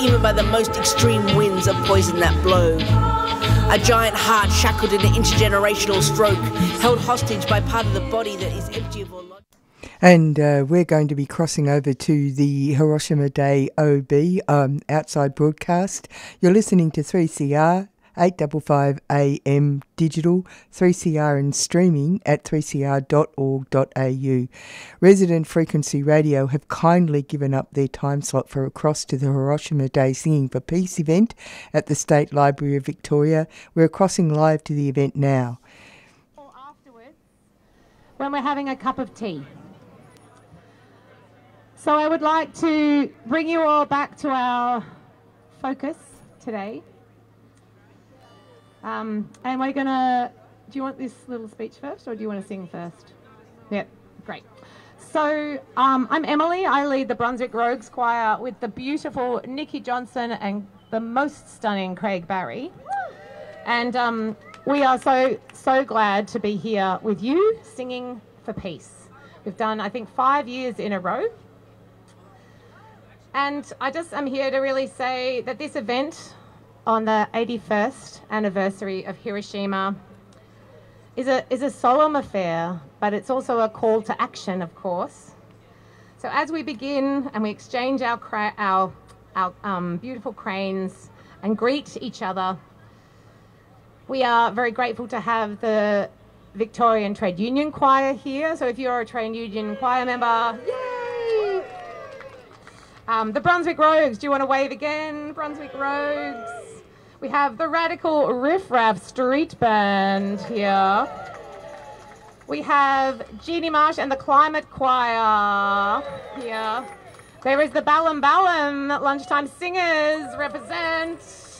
Even by the most extreme winds of poison that blow. A giant heart shackled in an intergenerational stroke, held hostage by part of the body that is empty of all logic. And we're going to be crossing over to the Hiroshima Day OB outside broadcast. You're listening to 3CR, 855 AM digital, 3CR and streaming at 3cr.org.au. Resident Frequency Radio have kindly given up their time slot for a cross to the Hiroshima Day Singing for Peace event at the State Library of Victoria. We're crossing live to the event now. Or afterwards, when we're having a cup of tea. So I would like to bring you all back to our focus today. And we're going to... Do you want this little speech first or do you want to sing first? Yep, great. So I'm Emily. I lead the Brunswick Rogues Choir with the beautiful Nikki Johnson and the most stunning Craig Barry. And we are so glad to be here with you singing for peace. We've done, I think, 5 years in a row. And I just am here to really say that this event on the 81st anniversary of Hiroshima is a solemn affair, but it's also a call to action, of course. So as we begin and we exchange our beautiful cranes and greet each other, we are very grateful to have the Victorian Trade Union Choir here. So if you're a Trade Union Choir member, yay! The Brunswick Rogues, do you want to wave again? Brunswick Rogues. We have the Radical Riff Raff Street Band here. We have Jeannie Marsh and the Climate Choir here. There is the Balam Balam Lunchtime Singers represent.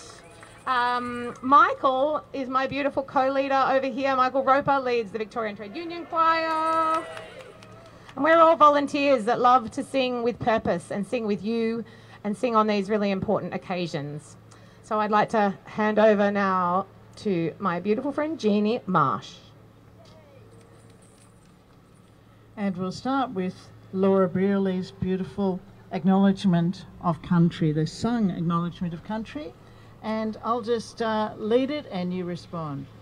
Michael is my beautiful co-leader over here. Michael Roper leads the Victorian Trade Union Choir. And we're all volunteers that love to sing with purpose and sing with you and sing on these really important occasions. So I'd like to hand over now to my beautiful friend Jeannie Marsh. And we'll start with Laura Brearley's beautiful Acknowledgement of Country, the sung Acknowledgement of Country. And I'll just lead it and you respond.